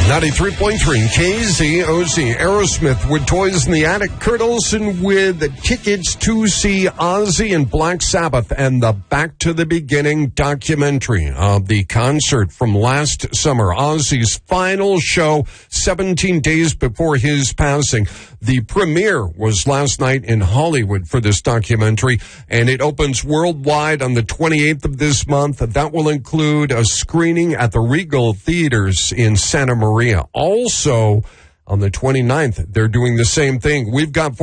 93.3 KZOZ. Aerosmith with Toys in the Attic. Kurt Olsen with tickets to see Ozzy and Black Sabbath and the Back to the Beginning documentary of the concert from last summer. Ozzy's final show 17 days before his passing. The premiere was last night in Hollywood for this documentary, and it opens worldwide on the 28th of this month. That will include a screening at the Regal Theaters in Santa Maria. Also, on the 29th, they're doing the same thing. We've got